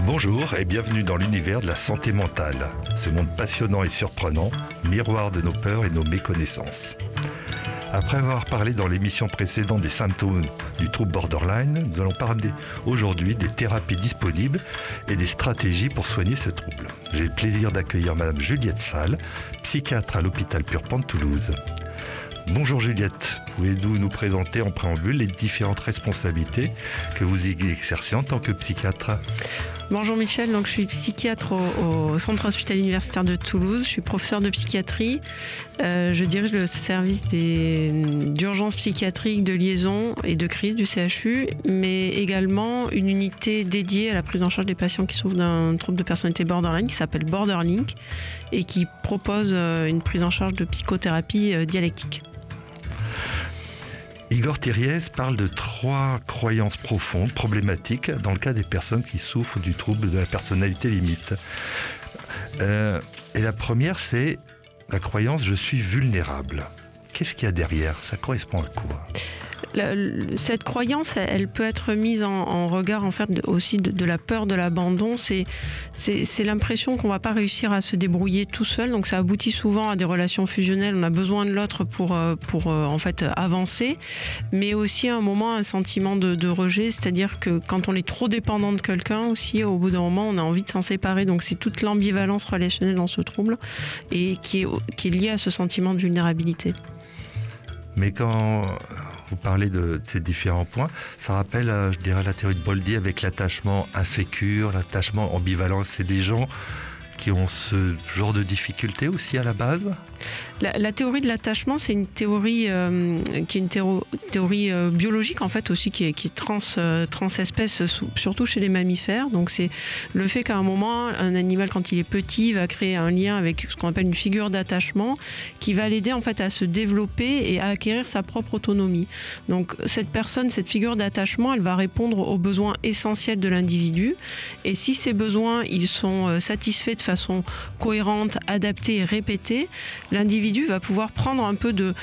Bonjour et bienvenue dans l'univers de la santé mentale. Ce monde passionnant et surprenant, miroir de nos peurs et nos méconnaissances. Après avoir parlé dans l'émission précédente des symptômes du trouble borderline, nous allons parler aujourd'hui des thérapies disponibles et des stratégies pour soigner ce trouble. J'ai le plaisir d'accueillir Madame Juliette Salle, psychiatre à l'hôpital Purpan de Toulouse. Bonjour Juliette, pouvez-vous nous présenter en préambule les différentes responsabilités que vous exercez en tant que psychiatre ? Bonjour Michel, donc je suis psychiatre au Centre hospitalier universitaire de Toulouse, je suis professeur de psychiatrie, je dirige le service d'urgence psychiatrique, de liaison et de crise du CHU, mais également une unité dédiée à la prise en charge des patients qui souffrent d'un trouble de personnalité borderline qui s'appelle Borderlink et qui propose une prise en charge de psychothérapie dialectique. Igor Tiriez parle de 3 croyances profondes, problématiques, dans le cas des personnes qui souffrent du trouble de la personnalité limite. Et la première, c'est la croyance « je suis vulnérable ». Qu'est-ce qu'il y a derrière ? Ça correspond à quoi ? Cette croyance, elle peut être mise en regard en fait aussi de la peur de l'abandon. C'est l'impression qu'on va pas réussir à se débrouiller tout seul. Donc ça aboutit souvent à des relations fusionnelles. On a besoin de l'autre pour en fait avancer, mais aussi à un moment un sentiment de rejet. C'est-à-dire que quand on est trop dépendant de quelqu'un aussi, au bout d'un moment, on a envie de s'en séparer. Donc c'est toute l'ambivalence relationnelle dans ce trouble et qui est liée à ce sentiment de vulnérabilité. Mais quand vous parlez de ces différents points, ça rappelle, je dirais, la théorie de Bowlby avec l'attachement insécure, l'attachement ambivalent. C'est des gens qui ont ce genre de difficultés aussi à la base ? La théorie de l'attachement, c'est une théorie qui est une théorie biologique en fait aussi qui est transespèce, surtout chez les mammifères. Donc c'est le fait qu'à un moment, un animal quand il est petit va créer un lien avec ce qu'on appelle une figure d'attachement qui va l'aider en fait à se développer et à acquérir sa propre autonomie. Donc cette personne, cette figure d'attachement, elle va répondre aux besoins essentiels de l'individu. Et si ces besoins ils sont satisfaits de façon cohérente, adaptée et répétée, l'individu va pouvoir prendre un peu de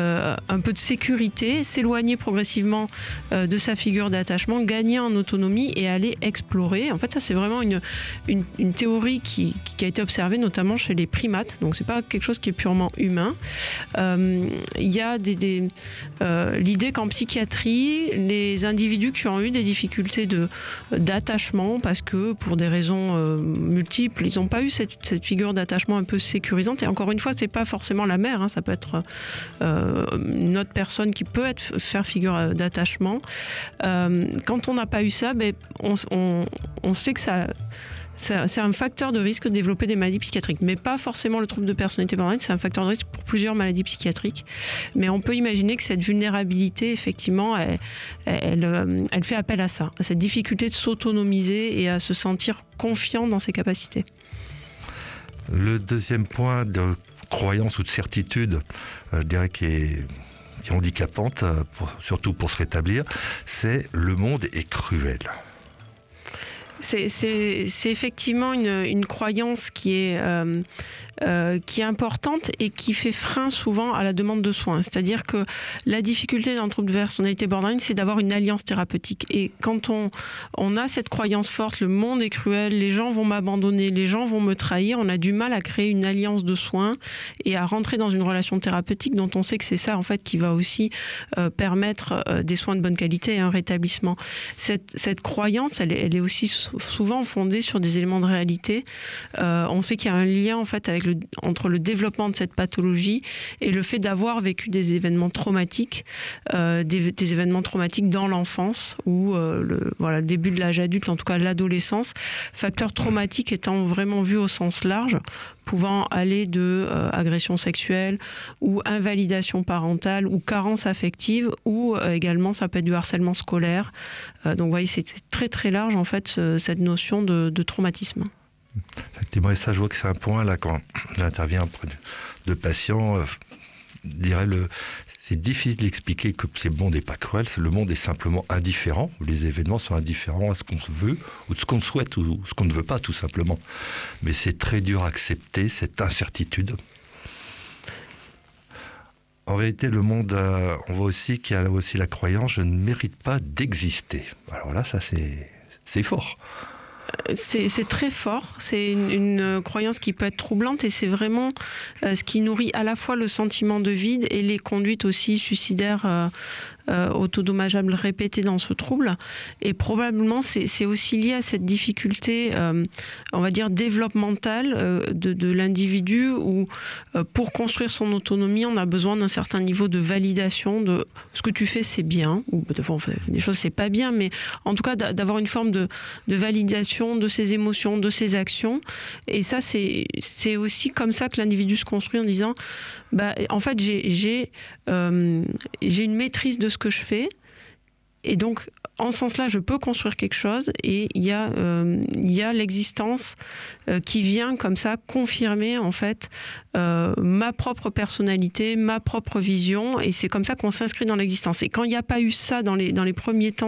sécurité, s'éloigner progressivement de sa figure d'attachement, gagner en autonomie et aller explorer. En fait, ça c'est vraiment une théorie qui a été observée notamment chez les primates. Donc c'est pas quelque chose qui est purement humain. Il y a l'idée qu'en psychiatrie, les individus qui ont eu des difficultés d'attachement parce que pour des raisons multiples, ils n'ont pas eu cette figure d'attachement un peu sécurisante. Et encore une fois, c'est pas forcément la mère, ça peut être une autre personne qui peut faire figure d'attachement. Quand on n'a pas eu ça, on sait que c'est un facteur de risque de développer des maladies psychiatriques, mais pas forcément le trouble de personnalité borderline, c'est un facteur de risque pour plusieurs maladies psychiatriques. Mais on peut imaginer que cette vulnérabilité, effectivement, elle fait appel à ça, à cette difficulté de s'autonomiser et à se sentir confiant dans ses capacités. Le deuxième point de croyance ou de certitude, je dirais qui est handicapante, surtout pour se rétablir, c'est le monde est cruel. C'est effectivement une croyance qui est importante et qui fait frein souvent à la demande de soins. C'est-à-dire que la difficulté dans le trouble de personnalité borderline, c'est d'avoir une alliance thérapeutique. Et quand on a cette croyance forte, le monde est cruel, les gens vont m'abandonner, les gens vont me trahir, on a du mal à créer une alliance de soins et à rentrer dans une relation thérapeutique dont on sait que c'est ça en fait qui va aussi permettre des soins de bonne qualité et un rétablissement. Cette croyance, elle est aussi souvent fondée sur des éléments de réalité. On sait qu'il y a un lien en fait entre le développement de cette pathologie et le fait d'avoir vécu des événements traumatiques, des événements traumatiques dans l'enfance ou le début de l'âge adulte, en tout cas l'adolescence. Facteur traumatique étant vraiment vu au sens large, pouvant aller de agression sexuelle ou invalidation parentale ou carence affective ou également ça peut être du harcèlement scolaire. Donc vous voyez, c'est très très large en fait cette notion de traumatisme. Effectivement, et ça je vois que c'est un point là quand j'interviens auprès de patients, c'est difficile d'expliquer que c'est bon et pas cruel, le monde est simplement indifférent, les événements sont indifférents à ce qu'on veut, ou ce qu'on souhaite, ou ce qu'on ne veut pas tout simplement. Mais c'est très dur à accepter, cette incertitude. En réalité, le monde, on voit aussi qu'il y a aussi la croyance « je ne mérite pas d'exister ». Alors là, ça c'est fort. c'est très fort, c'est une croyance qui peut être troublante et c'est vraiment ce qui nourrit à la fois le sentiment de vide et les conduites aussi suicidaires autodommageables répétées dans ce trouble. Et probablement c'est aussi lié à cette difficulté, on va dire développementale de l'individu où pour construire son autonomie, on a besoin d'un certain niveau de validation de ce que tu fais, c'est bien, ou des fois on fait des choses c'est pas bien, mais en tout cas d'avoir une forme de validation de ses émotions, de ses actions. Et ça, c'est aussi comme ça que l'individu se construit en disant en fait, j'ai une maîtrise de ce que je fais. Et donc, en ce sens-là, je peux construire quelque chose et il y a l'existence qui vient comme ça confirmer en fait ma propre personnalité, ma propre vision et c'est comme ça qu'on s'inscrit dans l'existence. Et quand il n'y a pas eu ça dans les premiers temps